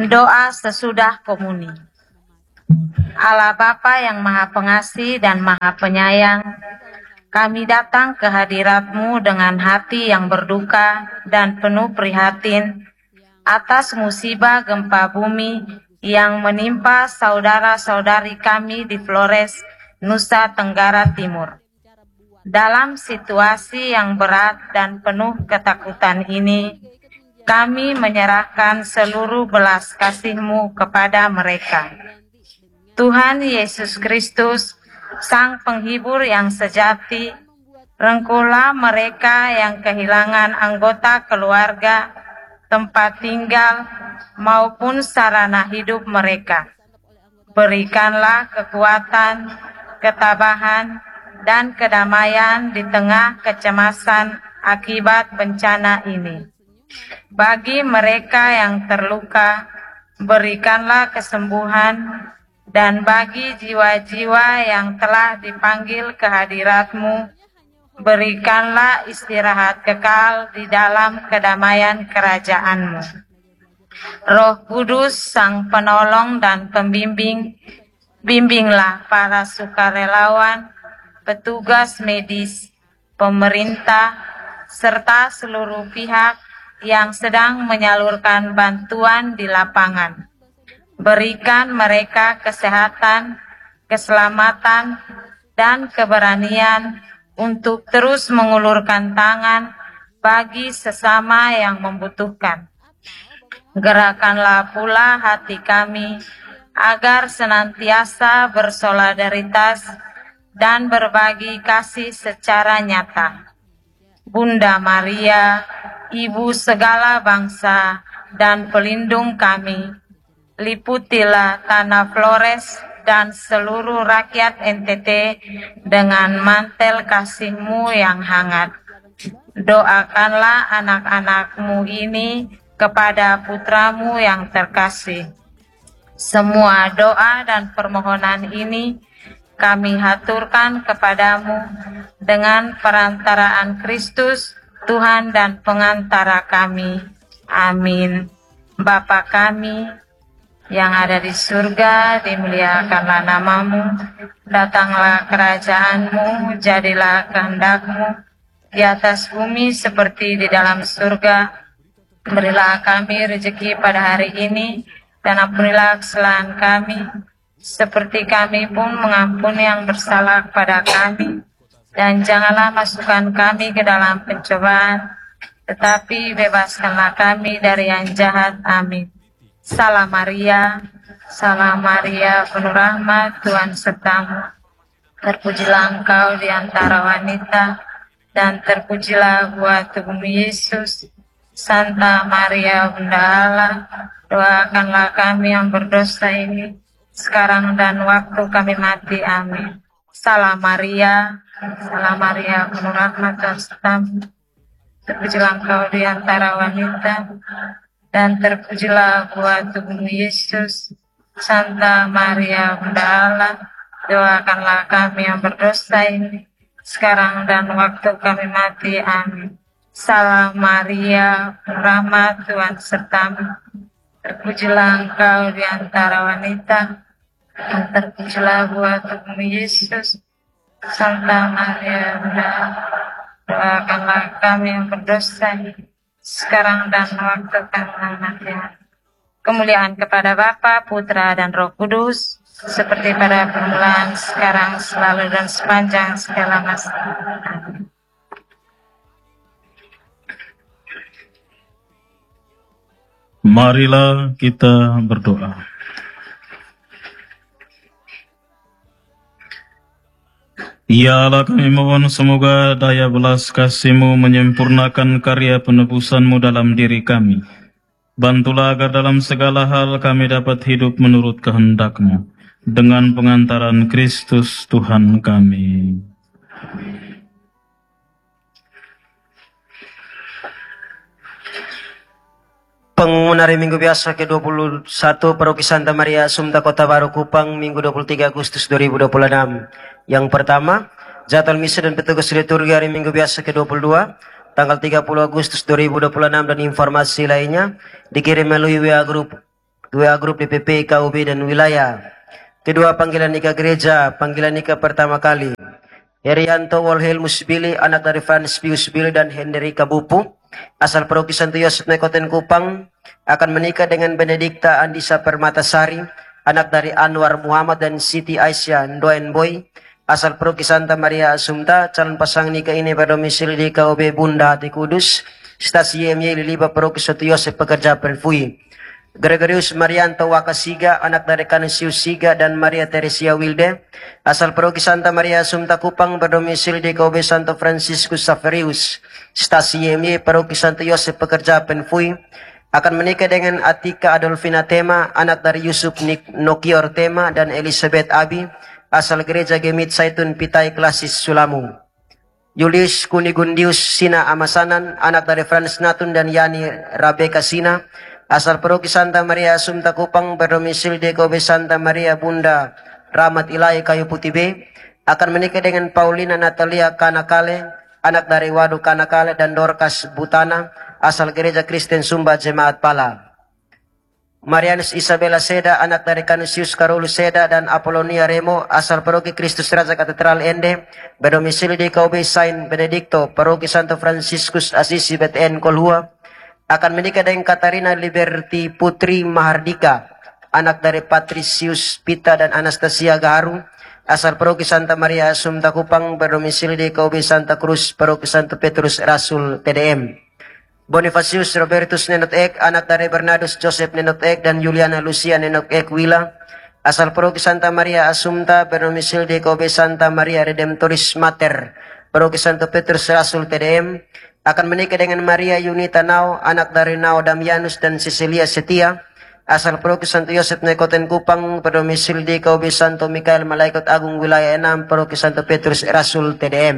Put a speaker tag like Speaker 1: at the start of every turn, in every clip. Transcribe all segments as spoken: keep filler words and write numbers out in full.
Speaker 1: Doa sesudah komuni. Allah Bapa yang Maha Pengasih dan Maha Penyayang, kami datang ke hadirat-Mu dengan hati yang berduka dan penuh prihatin atas musibah gempa bumi yang menimpa saudara-saudari kami di Flores, Nusa Tenggara Timur. Dalam situasi yang berat dan penuh ketakutan ini, kami menyerahkan seluruh belas kasih-Mu kepada mereka. Tuhan Yesus Kristus, Sang Penghibur yang sejati, rengkuhlah mereka yang kehilangan anggota keluarga, tempat tinggal, maupun sarana hidup mereka. Berikanlah kekuatan, ketabahan, dan kedamaian di tengah kecemasan akibat bencana ini. Bagi mereka yang terluka, berikanlah kesembuhan, dan bagi jiwa-jiwa yang telah dipanggil ke hadirat-Mu, berikanlah istirahat kekal di dalam kedamaian kerajaan-Mu. Roh Kudus, Sang Penolong dan Pembimbing, bimbinglah para sukarelawan, petugas medis, pemerintah, serta seluruh pihak yang sedang menyalurkan bantuan di lapangan. Berikan mereka kesehatan, keselamatan, dan keberanian untuk terus mengulurkan tangan bagi sesama yang membutuhkan. Gerakanlah pula hati kami agar senantiasa bersolidaritas dan berbagi kasih secara nyata. Bunda Maria, Ibu segala bangsa dan pelindung kami, liputilah tanah Flores dan seluruh rakyat N T T dengan mantel kasih-Mu yang hangat. Doakanlah anak-anak-Mu ini kepada putra-Mu yang terkasih. Semua doa dan permohonan ini kami haturkan kepadamu dengan perantaraan Kristus, Tuhan dan pengantara kami. Amin. Bapa kami yang ada di surga, dimuliakanlah nama-Mu, datanglah kerajaan-Mu, jadilah kehendak-Mu di atas bumi seperti di dalam surga. Berilah kami rezeki pada hari ini, dan ampunilah kesalahan kami, seperti kami pun mengampuni yang bersalah kepada kami. Dan janganlah masukkan kami ke dalam pencobaan, tetapi bebaskanlah kami dari yang jahat. Amin. Salam Maria, Salam Maria, penuh rahmat, Tuhan sertamu. Terpujilah Engkau di antara wanita, dan terpujilah buah tubuh-Mu Yesus. Santa Maria, Bunda Allah, doakanlah kami yang berdosa ini, sekarang dan waktu kami mati. Amin. Salam Maria, Salam Maria, penuh rahmat, Tuhan sertamu. Terpujilah Engkau di antara wanita, dan terpujilah buah tubuh-Mu Yesus. Santa Maria, Bunda Allah, doakanlah kami yang berdosa ini, sekarang dan waktu kami mati. Amin. Salam Maria, penuh rahmat, Tuhan sertamu. Terpujilah Engkau di antara wanita, dan terpujilah buah tubuh-Mu Yesus. Santa Maria, Bunda Allah, doakanlah kami yang berdosa sekarang dan waktu kami mati. Kemuliaan kepada Bapa, Putra, dan Roh Kudus, seperti pada permulaan, sekarang, selalu, dan sepanjang segala masa. Amin.
Speaker 2: Marilah kita berdoa. Ya Allah, kami mohon semoga daya belas kasih-Mu menyempurnakan karya penebusan-Mu dalam diri kami. Bantulah agar dalam segala hal kami dapat hidup menurut kehendak-Mu, dengan pengantaran Kristus Tuhan kami.
Speaker 3: Pengumuman hari Minggu biasa ke dua puluh satu Paroki Santa Maria Assumpta Kota Baru Kupang, Minggu dua puluh tiga Agustus dua ribu dua puluh enam. Yang pertama, jadwal misa dan petugas liturgi hari Minggu biasa ke dua puluh dua, tanggal tiga puluh Agustus dua ribu dua puluh enam, dan informasi lainnya dikirim melalui W A grup dua grup D P P, K U B dan wilayah. Kedua, panggilan nikah gereja. Panggilan nikah pertama kali Herianto Wolhel Musbili, anak dari Frans Pius Billy dan Hendrika Bupu, asal paroki Santo Yosef Nekoten Kupang, akan menikah dengan Benedikta Andisa Permatasari, anak dari Anwar Muhammad dan Siti Aisyah Ndoen Boy, asal paroki Santa Maria Assumpta. Calon pasangan nikah ini berdomisili di K U B Bunda Hati Kudus, Stasi Y M Y Liliba paroki Santo Yosef Pekerja Perfui. Gregorius Marianto Wakasiga, anak dari Canisius Siga dan Maria Teresia Wilde, asal paroki Santa Maria Assumpta Kupang, berdomisili di K U B Santo Franciscus Saverius, Stasi Y M Y paroki Santo Yosef Pekerja Perfui, akan menikah dengan Atika Adolfina Tema, anak dari Yusuf Nokior Tema dan Elizabeth Abi, asal gereja Gemit Saitun Pitai Klasis Sulamu. Julius Kunigundius Sina Amasanan, anak dari Frans Natun dan Yani Rabeka Sina, asal paroki Santa Maria Assumpta Kupang, berdomisili di K U B Santa Maria Bunda Rahmat Ilahi Kayu Putih B, akan menikah dengan Paulina Natalia Kanakale, anak dari Wadu Kanakale dan Dorcas Butana, asal gereja Kristen Sumba Jemaat Pala. Marianus Isabella Seda, anak dari Canisius Carolus Seda dan Apolonia Remo, asal paroki Kristus Raja Katedral Ende, berdomisili di K U B Saint Benedicto, paroki Santo Franciscus Assisi B T N Kolhua, akan menikah dengan Katarina Liberty Putri Mahardika, anak dari Patricius Pita dan Anastasia Gaharu, asal paroki Santa Maria Assumpta Kupang, berdomisili di K U B Santa Cruz, paroki Santo Petrus Rasul T D M. Bonifacius Robertus Nenot Ek, anak dari Bernardus Joseph Nenot Ek dan Juliana Lucia Nenot Ek Wila, asal paroki Santa Maria Assumpta, berdomisili di K U B Santa Maria Redemptoris Mater, paroki Santo Petrus Rasul T D M, akan menikah dengan Maria Yunita Nao, anak dari Nao Damianus dan Cecilia Setia, asal paroki Santo Yosef Nekoten Kupang, berdomisili di K U B Santo Mikael Malaikat Agung wilayah enam, paroki Santo Petrus Rasul T D M.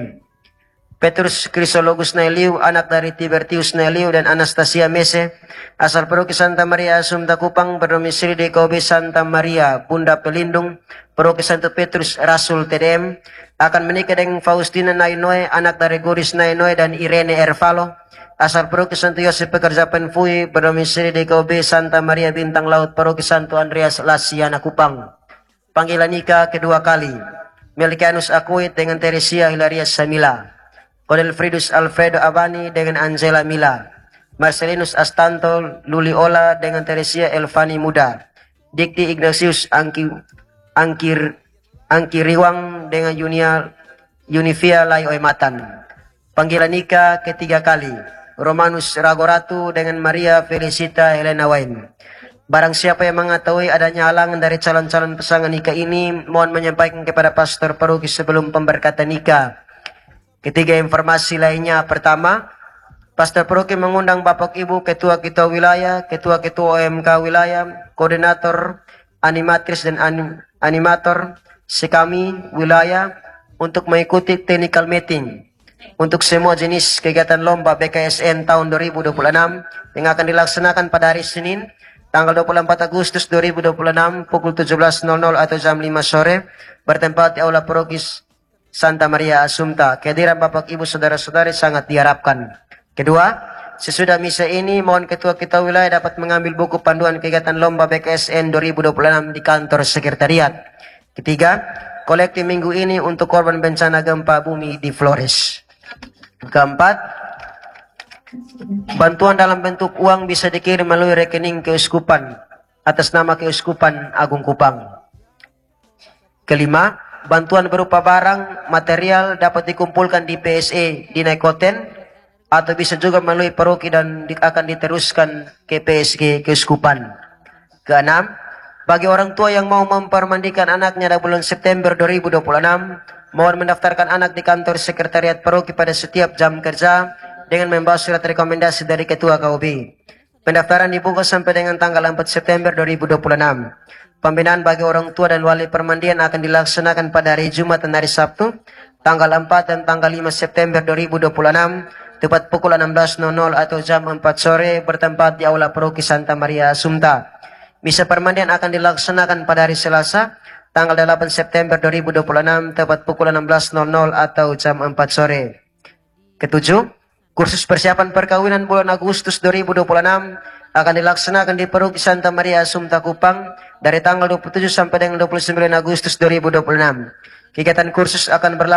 Speaker 3: Petrus Chrysologus Nailiu, anak dari Tibertius Nailiu dan Anastasia Mese, asal paroki Santa Maria Assumpta Kupang, berdomisili di K U B Santa Maria Bunda Pelindung, paroki Santo Petrus Rasul T D M, akan menikah dengan Faustina Nainoe, anak dari Goris Nainoe dan Irene Ervalo, asal paroki Santo Yosef Pekerja Penfui, berdomisili di K U B Santa Maria Bintang Laut, paroki Santo Andreas Lasiana Kupang. Panggilan nikah kedua kali Melkianus Akuit dengan Teresia Hilaria Samila, Cornelfridus Alfredo Abani dengan Angela Mila, Marcelinus Astanto Luliola dengan Teresia Elvani Muda, Dikti Ignatius Angki, Angkir, Angkiriwang dengan Junia Univia Layoematan. Panggilan nikah ketiga kali Romanus Ragoratu dengan Maria Felicita Helena Wain. Barang siapa yang mengetahui adanya halangan dari calon-calon pasangan nikah ini, mohon menyampaikan kepada pastor paroki sebelum pemberkatan nikah. Ketiga informasi lainnya, pertama, pastor paroki mengundang Bapak Ibu Ketua-Ketua Wilayah, Ketua-Ketua O M K Wilayah, Koordinator, Animatris dan anim, Animator sekami wilayah untuk mengikuti technical meeting untuk semua jenis kegiatan lomba B K S N tahun dua ribu dua puluh enam yang akan dilaksanakan pada hari Senin tanggal dua puluh empat Agustus dua ribu dua puluh enam pukul tujuh belas atau jam lima sore bertempat di Aula Paroki Santa Maria Assumpta. Kehadiran Bapak Ibu Saudara-saudari sangat diharapkan. Kedua, sesudah misa ini mohon ketua-ketua wilayah dapat mengambil buku panduan kegiatan lomba B K S N dua ribu dua puluh enam di kantor sekretariat. Ketiga, kolektif minggu ini untuk korban bencana gempa bumi di Flores. Keempat, bantuan dalam bentuk uang bisa dikirim melalui rekening keuskupan atas nama Keuskupan Agung Kupang. Kelima, bantuan berupa barang, material dapat dikumpulkan di P S E di Nekoten atau bisa juga melalui paroki dan di, akan diteruskan ke P S G Keuskupan. Keenam, bagi orang tua yang mau mempermandikan anaknya pada bulan September dua ribu dua puluh enam, mohon mendaftarkan anak di kantor sekretariat paroki pada setiap jam kerja dengan membawa surat rekomendasi dari Ketua K U B. Pendaftaran dibuka sampai dengan tanggal empat September dua ribu dua puluh enam. Pembinaan bagi orang tua dan wali permandian akan dilaksanakan pada hari Jumat dan hari Sabtu, tanggal empat dan tanggal lima September dua ribu dua puluh enam, tepat pukul enam belas atau jam empat sore bertempat di Aula Paroki Santa Maria Assumpta. Misa permandian akan dilaksanakan pada hari Selasa, tanggal delapan September dua ribu dua puluh enam, tepat pukul enam belas atau jam empat sore. Ketujuh, kursus persiapan perkawinan bulan Agustus dua ribu dua puluh enam akan dilaksanakan di Paroki Santa Maria Assumpta Kupang dari tanggal dua puluh tujuh sampai dengan dua puluh sembilan Agustus dua ribu dua puluh enam. Kegiatan kursus akan berlangsung